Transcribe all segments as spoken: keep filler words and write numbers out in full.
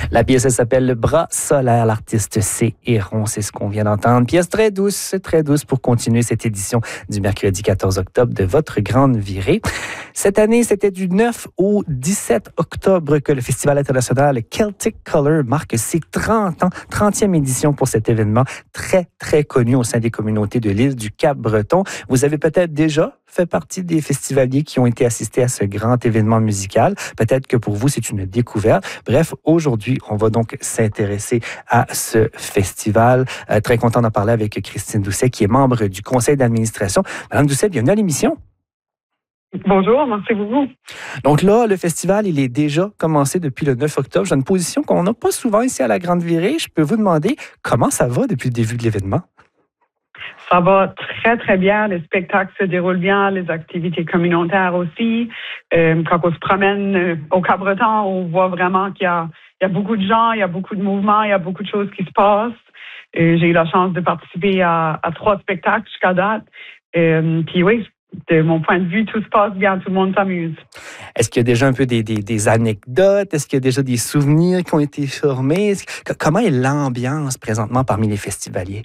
La pièce elle s'appelle Le bras solaire. L'artiste c'est Héron, c'est ce qu'on vient d'entendre. Pièce très douce, très douce pour continuer cette édition du mercredi quatorze octobre de votre grande virée. Cette année, c'était du neuf au dix-sept octobre que le Festival international Celtic Color marque ses trente ans, trentième édition pour cet événement très, très connu au sein des communautés de l'île du Cap-Breton. Vous avez peut-être déjà fait partie des festivaliers qui ont été assistés à ce grand événement musical. Peut-être que pour vous, c'est une découverte. Bref, aujourd'hui, on va donc s'intéresser à ce festival. Euh, très content d'en parler avec Christine Doucet, qui est membre du conseil d'administration. Madame Doucet, bienvenue à l'émission. Bonjour, merci beaucoup. Donc là, le festival, il est déjà commencé depuis le neuf octobre. J'ai une position qu'on n'a pas souvent ici à la Grande Virée. Je peux vous demander comment ça va depuis le début de l'événement? Ça va très, très bien. Les spectacles se déroulent bien, les activités communautaires aussi. Euh, quand on se promène euh, au Cap-Breton, on voit vraiment qu'il y a, il y a beaucoup de gens, il y a beaucoup de mouvements, il y a beaucoup de choses qui se passent. Euh, j'ai eu la chance de participer à, à trois spectacles jusqu'à date. Euh, puis oui, de mon point de vue, tout se passe bien, tout le monde s'amuse. Est-ce qu'il y a déjà un peu des, des, des anecdotes? Est-ce qu'il y a déjà des souvenirs qui ont été formés? Comment est l'ambiance présentement parmi les festivaliers?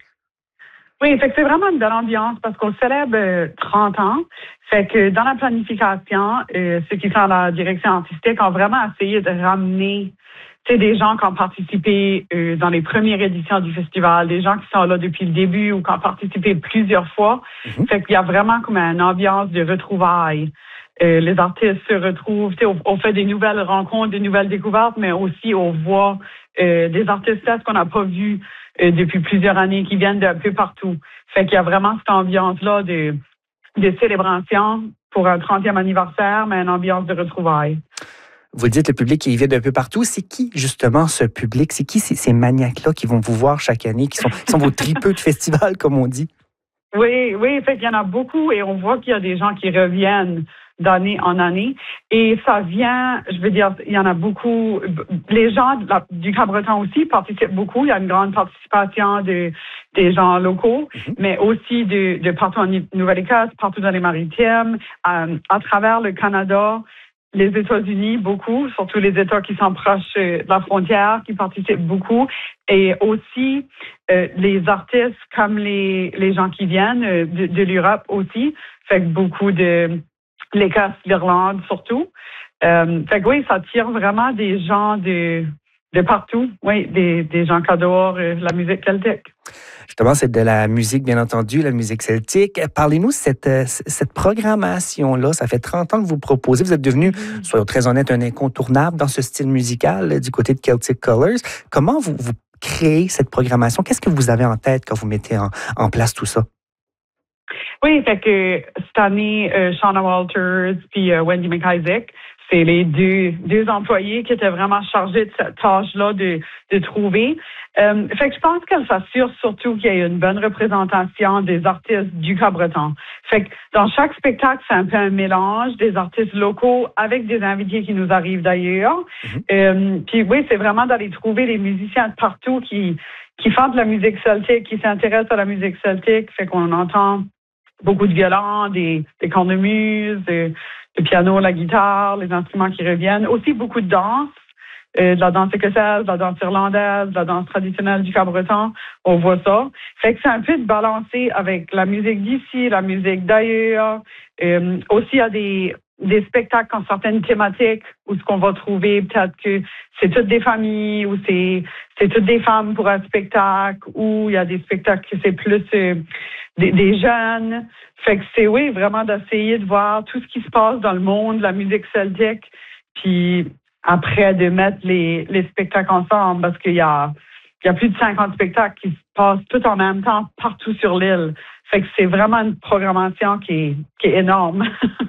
Oui, fait que c'est vraiment une belle ambiance parce qu'on célèbre trente ans. Fait que dans la planification, euh, ceux qui sont à la direction artistique ont vraiment essayé de ramener des gens qui ont participé euh, dans les premières éditions du festival, des gens qui sont là depuis le début ou qui ont participé plusieurs fois. Mm-hmm. Fait qu'il y a vraiment comme une ambiance de retrouvailles. Euh, les artistes se retrouvent, on, on fait des nouvelles rencontres, des nouvelles découvertes, mais aussi on voit euh, des artistes qu'on n'a pas vus euh, depuis plusieurs années, qui viennent d'un peu partout. Fait qu'il y a vraiment cette ambiance-là de, de célébration pour un trentième anniversaire, mais une ambiance de retrouvailles. Vous dites le public qui vient d'un peu partout. C'est qui, justement, ce public? C'est qui ces, ces maniaques-là qui vont vous voir chaque année, qui sont, qui sont vos tripeux de festival, comme on dit? Oui, oui, fait qu'il y en a beaucoup et on voit qu'il y a des gens qui reviennent d'année en année. Et ça vient, je veux dire, il y en a beaucoup. Les gens de la, du Cap-Breton aussi participent beaucoup. Il y a une grande participation de, des gens locaux, mm-hmm. mais aussi de, de partout en Nouvelle-Écosse, partout dans les Maritimes, euh, à travers le Canada, les États-Unis, beaucoup, surtout les États qui sont proches de la frontière, qui participent beaucoup. Et aussi euh, les artistes comme les, les gens qui viennent de, de l'Europe aussi. Fait que beaucoup de l'Écosse, l'Irlande surtout. Euh, fait que oui, ça tire vraiment des gens de, de partout. Oui, des, des gens qui adorent la musique celtique. Justement, c'est de la musique, bien entendu, la musique celtique. Parlez-nous de cette, cette programmation-là. Ça fait trente ans que vous proposez. Vous êtes devenu, mmh. soyons très honnêtes, un incontournable dans ce style musical du côté de Celtic Colors. Comment vous, vous créez cette programmation? Qu'est-ce que vous avez en tête quand vous mettez en, en place tout ça? Oui, fait que cette année, euh, Shauna Walters puis euh, Wendy McIsaac, c'est les deux, deux employés qui étaient vraiment chargés de cette tâche-là de, de trouver. Euh, fait que je pense qu'elle s'assure surtout qu'il y ait une bonne représentation des artistes du Cap-Breton. Fait que dans chaque spectacle, c'est un peu un mélange des artistes locaux avec des invités qui nous arrivent d'ailleurs. Mm-hmm. Euh, puis oui, c'est vraiment d'aller trouver des musiciens de partout qui, qui font de la musique celtique, qui s'intéressent à la musique celtique. Fait qu'on entend beaucoup de violons, des, des cornemuses, des, le piano, la guitare, les instruments qui reviennent. Aussi beaucoup de danse, euh, de la danse écossaise, de la danse irlandaise, de la danse traditionnelle du Cap-Breton. On voit ça. Fait que c'est un peu de balancer avec la musique d'ici, la musique d'ailleurs. Euh, aussi, il y a des, des spectacles qui ont certaines thématiques où ce qu'on va trouver, peut-être que c'est toutes des familles ou c'est, c'est toutes des femmes pour un spectacle ou il y a des spectacles que c'est plus euh, des, des jeunes. Fait que c'est, oui, vraiment d'essayer de voir tout ce qui se passe dans le monde, la musique celtique, puis après de mettre les, les spectacles ensemble parce qu'il y a, il y a plus de cinquante spectacles qui se passent tout en même temps partout sur l'île. Fait que c'est vraiment une programmation qui est, qui est énorme.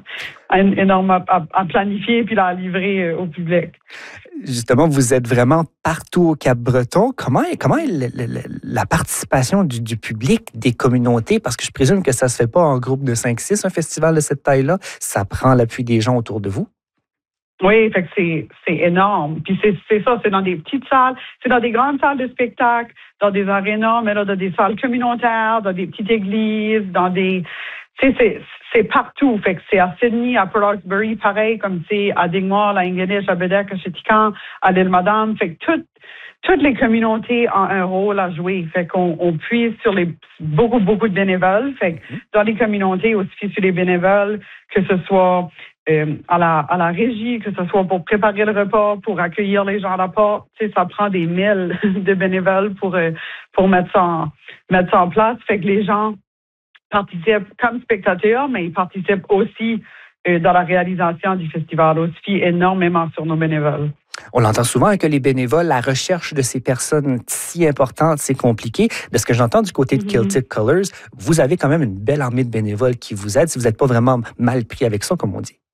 énorme à, à, à planifier puis à livrer au public. Justement, vous êtes vraiment partout au Cap-Breton. Comment est, comment est le, le, la participation du, du public, des communautés? Parce que je présume que ça ne se fait pas en groupe de cinq six, un festival de cette taille-là. Ça prend l'appui des gens autour de vous. Oui, fait que c'est, c'est énorme. Puis c'est, c'est ça, c'est dans des petites salles, c'est dans des grandes salles de spectacle, dans des arénas, mais là, dans des salles communautaires, dans des petites églises, dans des... c'est, c'est partout. Fait que c'est à Sydney, à Port Hawkesbury, pareil, comme c'est à Dingwall, à Ingonish, à Bedeque, à Chéticamp, à l'Île-Madame. Fait que toutes, toutes les communautés ont un rôle à jouer. Fait qu'on on puise sur les beaucoup, beaucoup de bénévoles. Fait que dans les communautés, aussi sur les bénévoles, que ce soit euh, à la à la régie, que ce soit pour préparer le repas, pour accueillir les gens à la porte. Tu sais, ça prend des milles de bénévoles pour euh, pour mettre ça en, mettre ça en place. Fait que les gens participent comme spectateurs, mais ils participent aussi euh, dans la réalisation du festival. On se fie énormément sur nos bénévoles. On l'entend souvent hein, que les bénévoles, la recherche de ces personnes si importantes, c'est compliqué. De ce que j'entends du côté de mm-hmm. Celtic Colors, vous avez quand même une belle armée de bénévoles qui vous aident si vous n'êtes pas vraiment mal pris avec ça, comme on dit.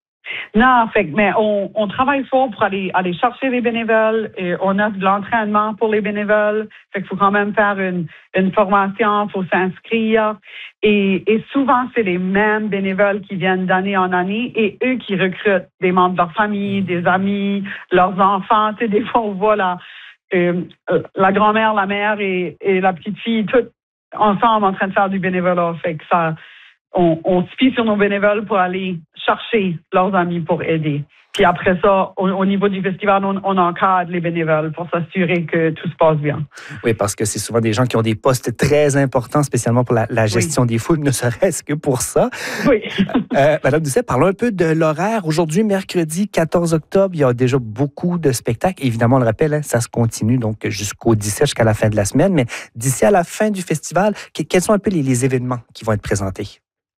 Non, fait mais on, on travaille fort pour aller aller chercher les bénévoles. Et on a de l'entraînement pour les bénévoles. Fait qu'il faut quand même faire une une formation, il faut s'inscrire. Et, et souvent, c'est les mêmes bénévoles qui viennent d'année en année et eux qui recrutent des membres de leur famille, des amis, leurs enfants. Tu sais, des fois, on voit la euh, la grand-mère, la mère et, et la petite fille, toutes ensemble en train de faire du bénévolat. Fait que ça On, on se fie sur nos bénévoles pour aller chercher leurs amis pour aider. Puis après ça, au, au niveau du festival, on, on encadre les bénévoles pour s'assurer que tout se passe bien. Oui, parce que c'est souvent des gens qui ont des postes très importants, spécialement pour la, la gestion oui. des foules, ne serait-ce que pour ça. Oui. euh, Madame Doucet, parlons un peu de l'horaire. Aujourd'hui, mercredi quatorze octobre, il y a déjà beaucoup de spectacles. Évidemment, on le rappelle, hein, ça se continue donc jusqu'au dix-sept, jusqu'à la fin de la semaine. Mais d'ici à la fin du festival, quels sont un peu les, les événements qui vont être présentés?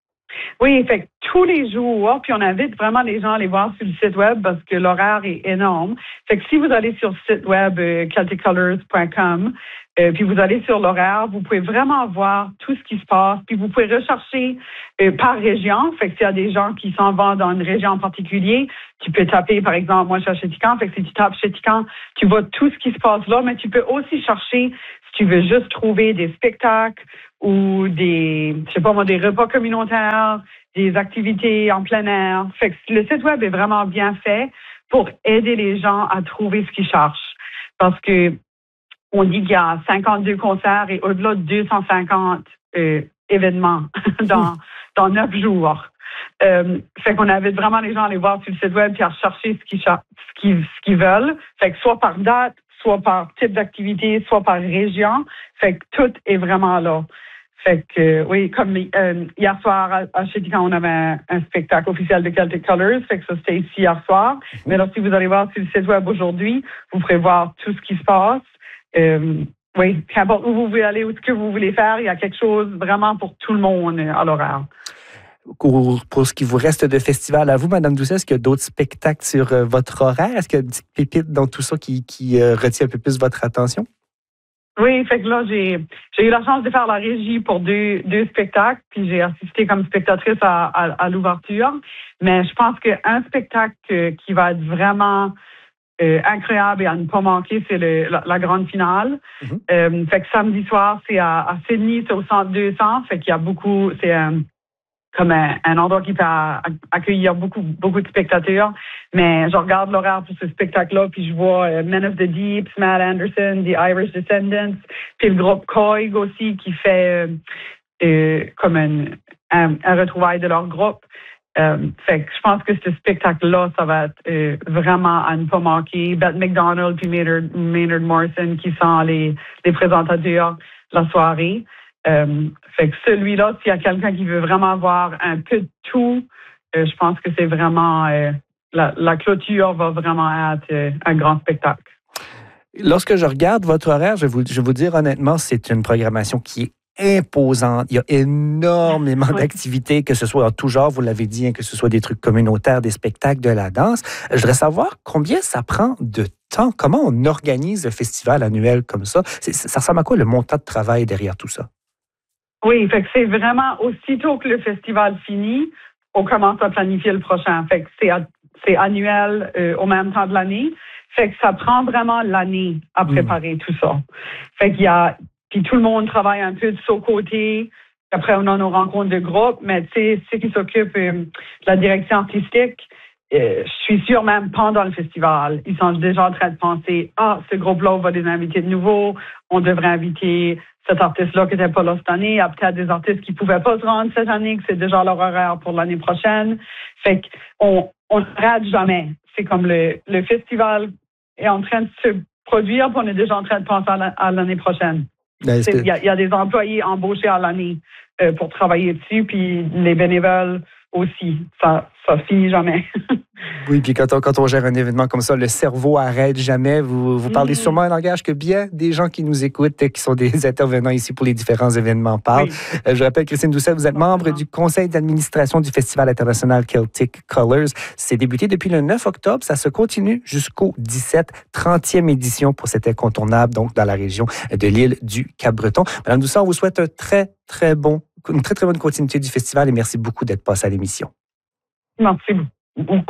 Oui, fait que tous les jours, puis on invite vraiment les gens à aller voir sur le site web parce que l'horaire est énorme. Fait que si vous allez sur le site web euh, celtic colors point com, euh, puis vous allez sur l'horaire, vous pouvez vraiment voir tout ce qui se passe, puis vous pouvez rechercher euh, par région. Fait que s'il y a des gens qui s'en vont dans une région en particulier, tu peux taper, par exemple, moi je suis à Chéticamp, fait que si tu tapes Chéticamp, tu vois tout ce qui se passe là, mais tu peux aussi chercher si tu veux juste trouver des spectacles ou des, je sais pas moi, des repas communautaires, des activités en plein air. Fait que le site web est vraiment bien fait pour aider les gens à trouver ce qu'ils cherchent. Parce que on dit qu'il y a cinquante-deux concerts et au-delà de deux cent cinquante euh, événements dans dans neuf jours. Euh, fait qu'on invite vraiment les gens à aller voir sur le site web et à chercher ce qu'ils ce qu'ils ce qu'ils veulent. Fait que soit par date, soit par type d'activité, soit par région. Fait que tout est vraiment là. Fait que, euh, oui, comme euh, hier soir à, à Chéticamp, on avait un, un spectacle officiel de Celtic Colors. Fait que ça, c'était ici hier soir. Mm-hmm. Mais là, si vous allez voir sur le site web aujourd'hui, vous pourrez voir tout ce qui se passe. Euh, oui, qu'importe où vous voulez aller ou ce que vous voulez faire, il y a quelque chose vraiment pour tout le monde à l'horaire. Pour, pour ce qui vous reste de festival à vous, Madame Doucet, est-ce qu'il y a d'autres spectacles sur euh, votre horaire? Est-ce qu'il y a une petite pépite dans tout ça qui, qui euh, retient un peu plus votre attention? Oui, fait que là, j'ai, j'ai eu la chance de faire la régie pour deux, deux spectacles, puis j'ai assisté comme spectatrice à, à, à l'ouverture. Mais je pense qu'un spectacle euh, qui va être vraiment euh, incroyable et à ne pas manquer, c'est le, la, la grande finale. Mm-hmm. Euh, fait que samedi soir, c'est à, à Sydney, c'est au centre deux cents. Fait qu'il y a beaucoup, c'est euh, comme un, un endroit qui peut accueillir beaucoup, beaucoup de spectateurs. Mais je regarde l'horaire pour ce spectacle-là, puis je vois euh, Men of the Deep, Matt Anderson, The Irish Descendants, puis le groupe Coig aussi qui fait euh, euh, comme un, un, un retrouvaille de leur groupe. Euh, fait que je pense que ce spectacle-là, ça va être euh, vraiment à ne pas manquer. Bette McDonald puis Maynard, Maynard Morrison qui sont les, les présentateurs de la soirée. Euh, fait que celui-là, s'il y a quelqu'un qui veut vraiment voir un peu de tout, euh, je pense que c'est vraiment euh, la, la clôture va vraiment être euh, un grand spectacle. Lorsque je regarde votre horaire, je vais vous, je vais vous dire honnêtement, c'est une programmation qui est imposante. Il y a énormément oui. d'activités, que ce soit en tout genre, vous l'avez dit, hein, que ce soit des trucs communautaires, des spectacles, de la danse. Je voudrais savoir combien ça prend de temps, comment on organise le festival annuel comme ça. C'est, ça ressemble à quoi le montant de travail derrière tout ça? Oui, fait que c'est vraiment aussitôt que le festival finit, on commence à planifier le prochain. Fait que c'est, c'est annuel euh, au même temps de l'année. Fait que ça prend vraiment l'année à préparer mmh. tout ça. Fait qu'il y a, puis tout le monde travaille un peu de son côté. Après, on a nos rencontres de groupe, mais tu sais, ceux qui s'occupent euh, de la direction artistique, euh, je suis sûre même pendant le festival, ils sont déjà en train de penser, ah, ce groupe-là, on va les inviter de nouveau, on devrait inviter cet artiste-là qui n'était pas là cette année. Il y a peut-être des artistes qui ne pouvaient pas se rendre cette année, que c'est déjà leur horaire pour l'année prochaine. Fait qu'on on ne rate jamais. C'est comme le, le festival est en train de se produire, puis on est déjà en train de penser à l'année prochaine. Il y, a, y a des employés embauchés à l'année euh, pour travailler dessus, puis les bénévoles aussi. Ça ça finit jamais. Oui, puis quand on, quand on gère un événement comme ça, le cerveau arrête jamais. Vous, vous parlez mmh. sûrement un langage que bien des gens qui nous écoutent, qui sont des intervenants ici pour les différents événements parlent. Oui. Euh, je rappelle, Christine Doucet, vous êtes membre du conseil d'administration du Festival international Celtic Colors. C'est débuté depuis le neuf octobre. Ça se continue jusqu'au dix-sept, trentième édition pour cet incontournable, donc dans la région de l'île du Cap-Breton. Madame Doucet, on vous souhaite un très, très bon, une très, très bonne continuité du festival et merci beaucoup d'être passée à l'émission. Merci beaucoup.